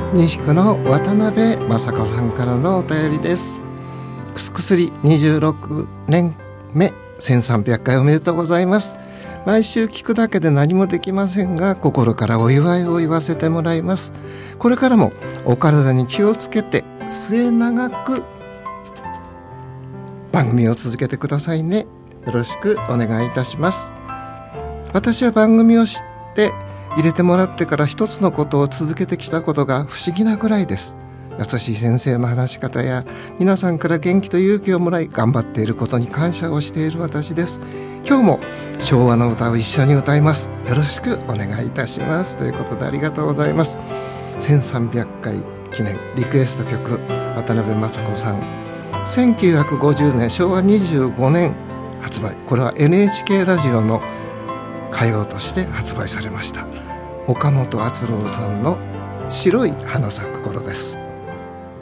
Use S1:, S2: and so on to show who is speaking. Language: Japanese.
S1: 西区の渡辺雅子さんからのお便りです。くすくすり26年目1300回おめでとうございます。毎週聞くだけで何もできませんが、心からお祝いを言わせてもらいます。これからもお体に気をつけて末永く番組を続けてくださいね。よろしくお願いいたします。私は番組を知って入れてもらってから一つのことを続けてきたことが不思議なぐらいです。優しい先生の話し方や皆さんから元気と勇気をもらい頑張っていることに感謝をしている私です。今日も昭和の歌を一緒に歌います。よろしくお願いいたします。ということでありがとうございます。1300回記念リクエスト曲、渡辺雅子さん、1950年昭和25年発売。これは NHK ラジオの歌謡として発売されました。岡本敦郎さんの白い花咲く頃です。